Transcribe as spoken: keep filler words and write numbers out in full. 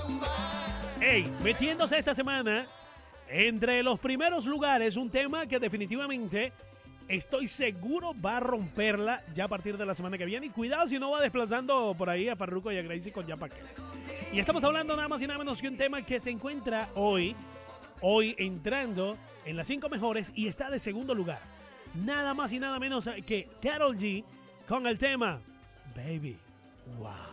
Hey, metiéndose esta semana entre los primeros lugares, un tema que definitivamente estoy seguro va a romperla ya a partir de la semana que viene. Y cuidado si no va desplazando por ahí a Farruko y a Gracie con Ya Pa' Qué. Y estamos hablando nada más y nada menos que un tema que se encuentra hoy, hoy entrando en las cinco mejores y está de segundo lugar. Nada más y nada menos que Karol G con el tema Baby Wow.